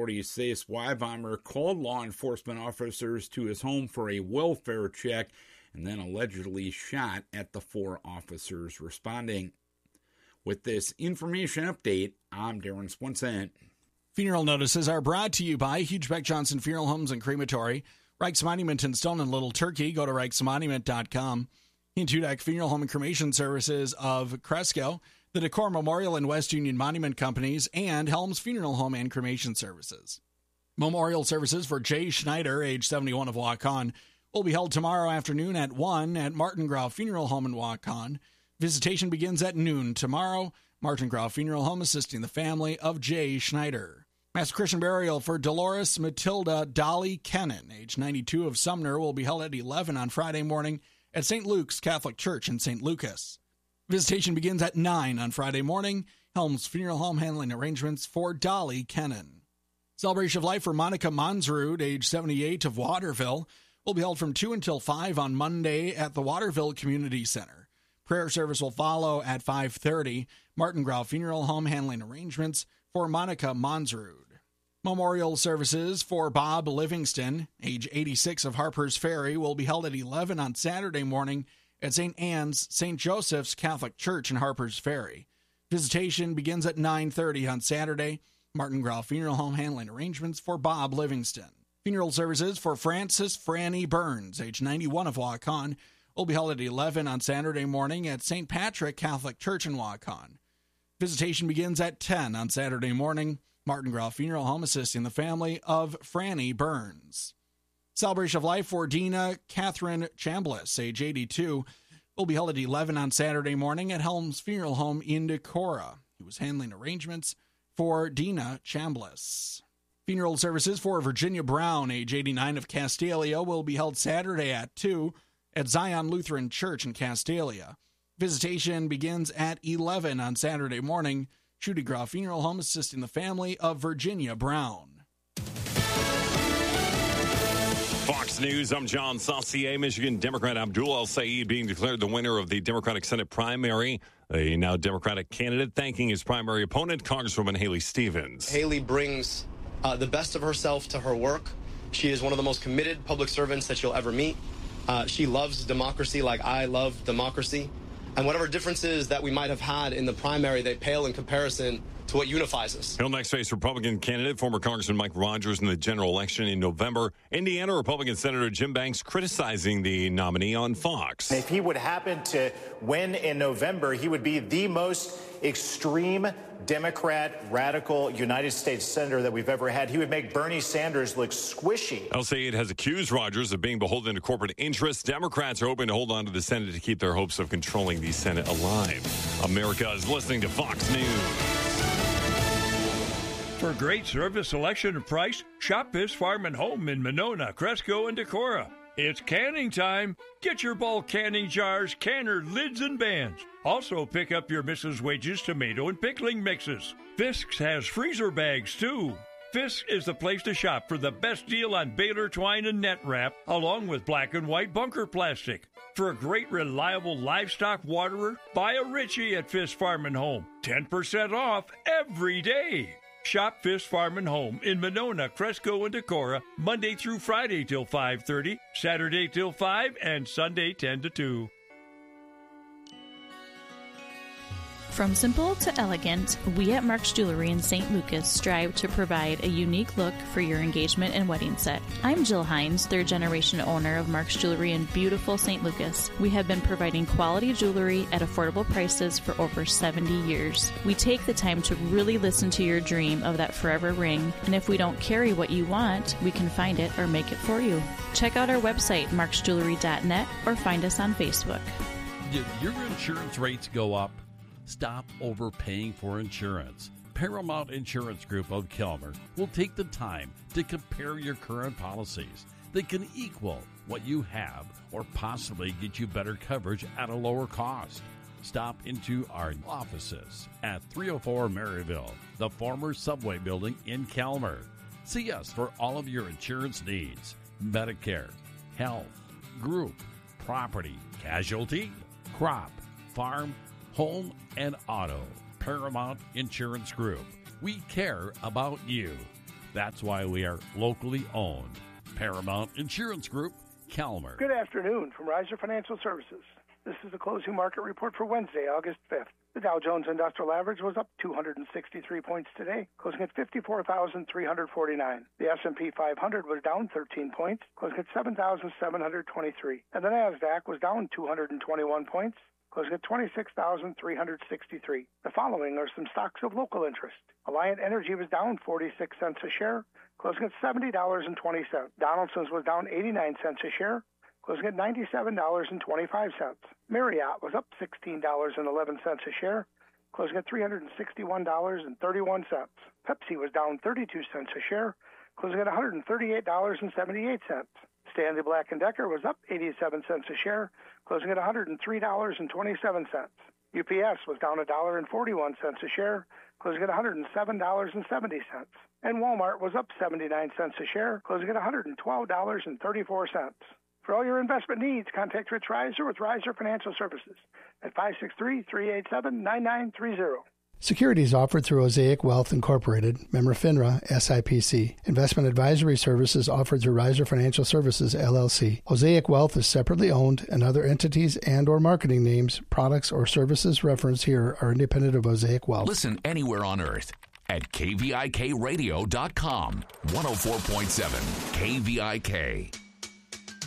Authorities say Zweibacher called law enforcement officers to his home for a welfare check and then allegedly shot at the 4 officers responding. With this information update, I'm Darren Swenson. Funeral notices are brought to you by Hugebeck Johnson Funeral Homes and Crematory, Reichs Monument in Stone and Little Turkey. Go to reichsmonument.com. Hudak Funeral Home and Cremation Services of Cresco, the Decor Memorial and West Union Monument Companies, and Helms Funeral Home and Cremation Services. Memorial services for Jay Schneider, age 71 of Waukon, will be held tomorrow afternoon at 1 at Martin Grau Funeral Home in Waukon. Visitation begins at noon tomorrow. Martin Grau Funeral Home assisting the family of Jay Schneider. Mass Christian burial for Dolores Matilda Dolly Kennan, age 92 of Sumner, will be held at 11 on Friday morning at St. Luke's Catholic Church in St. Lucas. Visitation begins at 9 on Friday morning. Helms Funeral Home handling arrangements for Dolly Kennan. Celebration of Life for Monica Monsrud, age 78 of Waterville, will be held from 2 until 5 on Monday at the Waterville Community Center. Prayer service will follow at 5:30. Martin Grau Funeral Home handling arrangements for Monica Monsrud. Memorial services for Bob Livingston, age 86 of Harper's Ferry, will be held at 11 on Saturday morning at St. Anne's St. Joseph's Catholic Church in Harper's Ferry. Visitation begins at 9:30 on Saturday. Martin Grau Funeral Home handling arrangements for Bob Livingston. Funeral services for Frances Franny Burns, age 91 of Waukon, will be held at 11 on Saturday morning at St. Patrick Catholic Church in Waukon. Visitation begins at 10 on Saturday morning. Martin Grau Funeral Home assisting the family of Franny Burns. Celebration of Life for Dina Catherine Chambliss, age 82, will be held at 11 on Saturday morning at Helms Funeral Home in Decorah. He was handling arrangements for Dina Chambliss. Funeral services for Virginia Brown, age 89 of Castalia, will be held Saturday at 2 at Zion Lutheran Church in Castalia. Visitation begins at 11 on Saturday morning. Judy Grau Funeral Home assisting the family of Virginia Brown. Fox News, I'm John Saucier. Michigan Democrat Abdul El-Sayed being declared the winner of the Democratic Senate primary. A now Democratic candidate thanking his primary opponent, Congresswoman Haley Stevens. Haley brings the best of herself to her work. She is one of the most committed public servants that you'll ever meet. She loves democracy like I love democracy. And whatever differences that we might have had in the primary, they pale in comparison to what unifies us. He'll next face Republican candidate, former Congressman Mike Rogers, in the general election in November. Indiana Republican Senator Jim Banks criticizing the nominee on Fox. If he would happen to win in November, he would be the most extreme Democrat, radical United States senator that we've ever had. He would make Bernie Sanders look squishy. El-Sayed has accused Rogers of being beholden to corporate interests. Democrats are hoping to hold on to the Senate to keep their hopes of controlling the Senate alive. America is listening to Fox News. For great service, selection, and price, shop Fisk Farm and Home in Monona, Cresco, and Decorah. It's canning time. Get your bulk canning jars, canner, lids, and bands. Also, pick up your Mrs. Wages tomato and pickling mixes. Fisk's has freezer bags, too. Fisk is the place to shop for the best deal on Baylor twine and net wrap, along with black and white bunker plastic. For a great, reliable livestock waterer, buy a Ritchie at Fisk Farm and Home. 10% off every day. Shop Fisk Farm and Home in Monona, Cresco, and Decorah, Monday through Friday till 5:30, Saturday till 5, and Sunday 10 to 2. From simple to elegant, we at Mark's Jewelry in St. Lucas strive to provide a unique look for your engagement and wedding set. I'm Jill Hines, third generation owner of Mark's Jewelry in beautiful St. Lucas. We have been providing quality jewelry at affordable prices for over 70 years. We take the time to really listen to your dream of that forever ring, and if we don't carry what you want, we can find it or make it for you. Check out our website, marksjewelry.net, or find us on Facebook. Did your insurance rates go up? Stop overpaying for insurance. Paramount Insurance Group of Kelmer will take the time to compare your current policies. They can equal what you have or possibly get you better coverage at a lower cost. Stop into our offices at 304 Maryville, the former Subway building in Kelmer. See us for all of your insurance needs: Medicare, health, group, property, casualty, crop, farm, home, and auto. Paramount Insurance Group. We care about you. That's why we are locally owned. Paramount Insurance Group, Calmer. Good afternoon from Riser Financial Services. This is the closing market report for Wednesday, August 5th. The Dow Jones Industrial Average was up 263 points today, closing at 54,349. The S&P 500 was down 13 points, closing at 7,723. And the NASDAQ was down 221 points, closing at 26,363. The following are some stocks of local interest. Alliant Energy was down 46 cents a share, closing at $70.20. Donaldson's was down 89 cents a share, closing at $97.25. Marriott was up $16.11 a share, closing at $361.31. Pepsi was down 32 cents a share, closing at $138.78. Stanley Black & Decker was up 87 cents a share, closing at $103.27. UPS was down $1.41 a share, closing at $107.70. And Walmart was up 79 cents a share, closing at $112.34. For all your investment needs, contact Rich Reiser with Reiser Financial Services at 563-387-9930. Securities offered through Osaic Wealth Incorporated, member FINRA, SIPC. Investment advisory services offered through Reiser Financial Services, LLC. Osaic Wealth is separately owned, and other entities and or marketing names, products, or services referenced here are independent of Osaic Wealth. Listen anywhere on earth at KVIKradio.com. 104.7 KVIK.